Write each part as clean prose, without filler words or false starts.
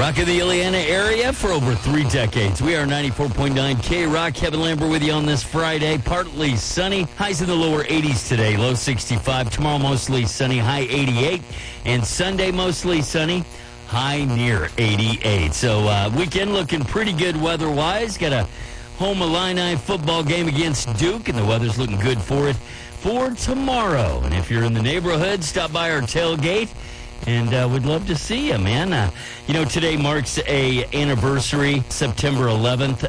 Rocking the Ileana area for over 3 decades. We are 94.9 K-Rock. Kevin Lambert with you on this Friday. Partly sunny. Highs in the lower 80s today. Low 65. Tomorrow mostly sunny. High 88. And Sunday mostly sunny. High near 88. So weekend looking pretty good weather-wise. Got a home Illini football game against Duke, and the weather's looking good for it for tomorrow. And if you're in the neighborhood, stop by our tailgate. And we'd love to see you, man. Today marks a anniversary, September 11th,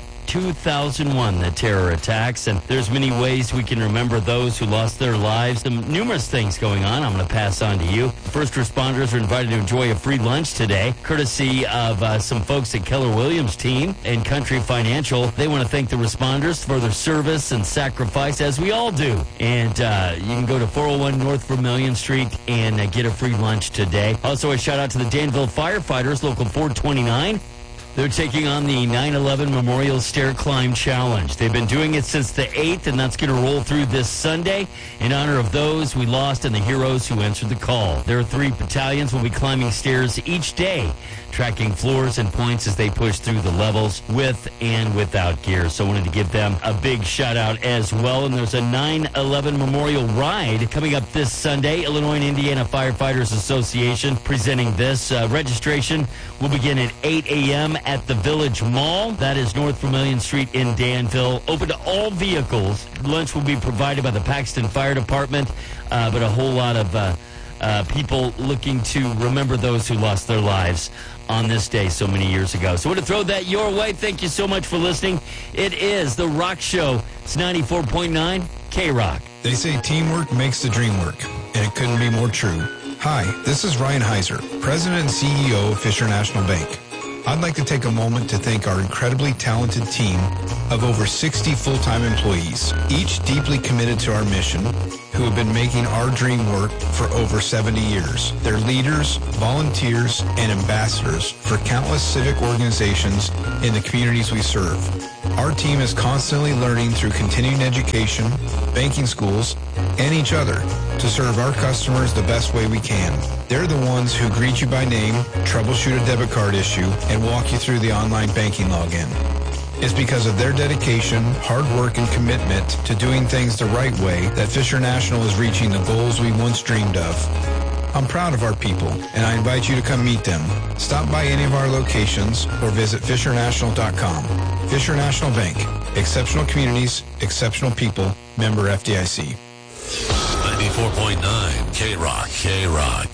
2001, the terror attacks. And there's many ways we can remember those who lost their lives. Some numerous things going on I'm going to pass on to you. First responders are invited to enjoy a free lunch today, courtesy of some folks at Keller Williams team and Country Financial. They want to thank the responders for their service and sacrifice, as we all do. And you can go to 401 North Vermilion Street and get a free lunch today. Also, a shout out to the Danville firefighters, Local 429. They're taking on the 9/11 Memorial Stair Climb Challenge. They've been doing it since the 8th, and that's going to roll through this Sunday in honor of those we lost and the heroes who answered the call. There are 3 battalions will be climbing stairs each day, tracking floors and points as they push through the levels with and without gear. So I wanted to give them a big shout out as well. And there's a 9/11 Memorial Ride coming up this Sunday. Illinois and Indiana Firefighters Association presenting this. Registration will begin at 8 a.m. at the Village Mall. That is North Vermilion Street in Danville. Open to all vehicles. Lunch will be provided by the Paxton Fire Department, but a whole lot of people looking to remember those who lost their lives on this day so many years ago. So I want to throw that your way. Thank you so much for listening. It is The Rock Show. It's 94.9 K-Rock. They say teamwork makes the dream work, and it couldn't be more true. Hi, this is Ryan Heiser, President and CEO of Fisher National Bank. I'd like to take a moment to thank our incredibly talented team of over 60 full-time employees, each deeply committed to our mission, who have been making our dream work for over 70 years. They're leaders, volunteers, and ambassadors for countless civic organizations in the communities we serve. Our team is constantly learning through continuing education, banking schools, and each other to serve our customers the best way we can. They're the ones who greet you by name, troubleshoot a debit card issue, and walk you through the online banking login. It's because of their dedication, hard work, and commitment to doing things the right way that Fisher National is reaching the goals we once dreamed of. I'm proud of our people, and I invite you to come meet them. Stop by any of our locations or visit FisherNational.com. Fisher National Bank. Exceptional communities, exceptional people. Member FDIC. 94.9 K-Rock.